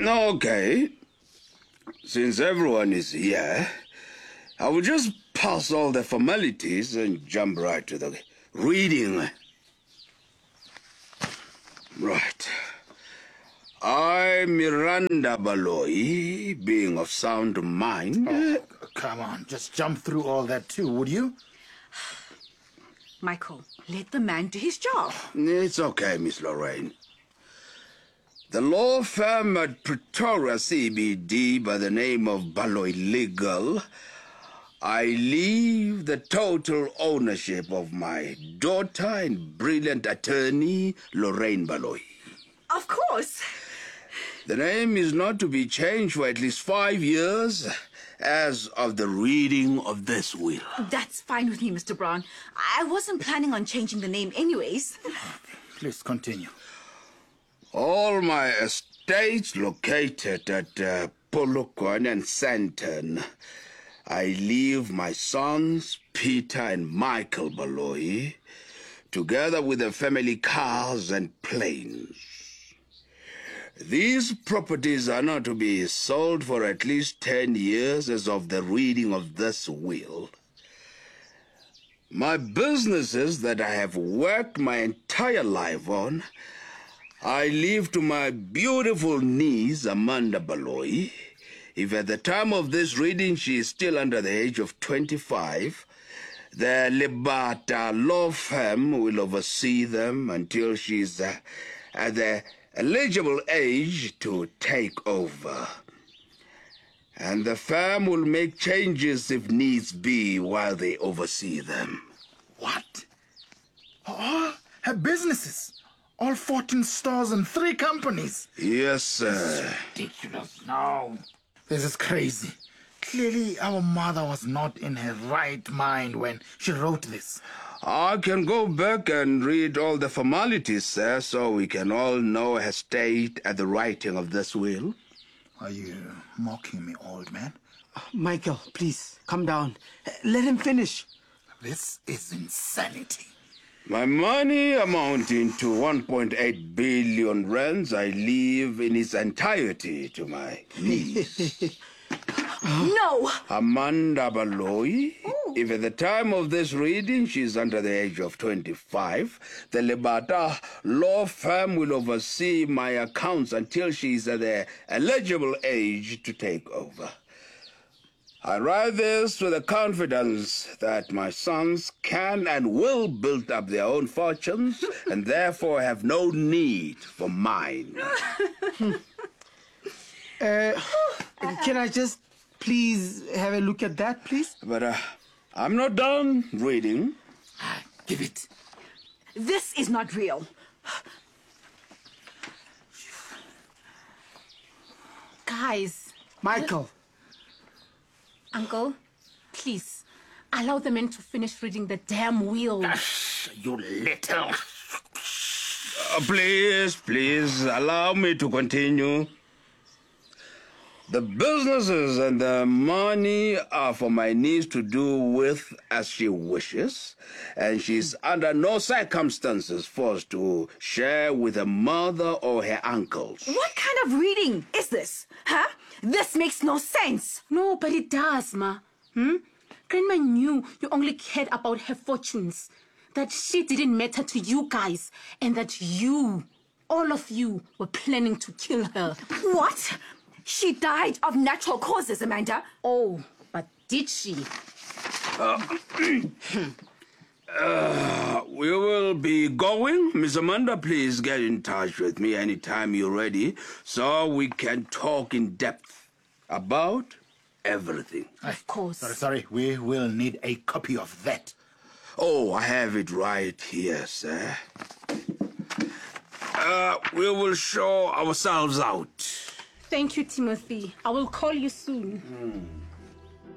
Okay. Since everyone is here, I will just pass all the formalities and jump right to the reading. Right. I, Miranda Baloyi, being of sound mind... Oh, come on, just jump through all that too, would you? Michael, let the man do his job. It's okay, Miss Lorraine. The law firm at Pretoria CBD by the name of Baloyi Legal, I leave the total ownership of my daughter and brilliant attorney, Lorraine Baloyi. Of course. The name is not to be changed for at least 5 years as of the reading of this will. That's fine with me, Mr. Brown. I wasn't planning on changing the name anyways. Please continue. All my estates located at Polokwane and Sandton, I leave my sons, Peter and Michael Baloyi, together with the family cars and planes. These properties are not to be sold for at least 10 years as of the reading of this will. My businesses that I have worked my entire life on, I leave to my beautiful niece, Amanda Baloyi. If at the time of this reading she is still under the age of 25, the Lebata law firm will oversee them until she is at the eligible age to take over. And the firm will make changes if needs be while they oversee them. What? Oh, her businesses? All 14 stores and 3 companies? Yes, sir. Ridiculous. No. This is crazy. Clearly, our mother was not in her right mind when she wrote this. I can go back and read all the formalities, sir, so we can all know her state at the writing of this will. Are you mocking me, old man? Michael, please, come down. Let him finish. This is insanity. My money amounting to 1.8 billion rands I leave in its entirety to my niece. No! Amanda Baloyi. If at the time of this reading she is under the age of 25, the Lebata law firm will oversee my accounts until she is at the eligible age to take over. I write this with the confidence that my sons can and will build up their own fortunes and therefore have no need for mine. Can I just please have a look at that, please? But I'm not done reading. Give it. This is not real. Guys. Michael. Uncle, please, allow the man to finish reading the damn will. You little... Please, allow me to continue. The businesses and the money are for my niece to do with as she wishes, and she's under no circumstances forced to share with her mother or her uncles. What kind of reading is this? Huh? This makes no sense. No, but it does, Ma. Grandma knew you only cared about her fortunes, that she didn't matter to you guys, and that you, all of you, were planning to kill her. What? She died of natural causes, Amanda. Oh, but did she? We will be going. Miss Amanda, please get in touch with me anytime you're ready so we can talk in depth about everything. Of course. Sorry. We will need a copy of that. Oh, I have it right here, sir. We will show ourselves out. Thank you, Timothy. I will call you soon.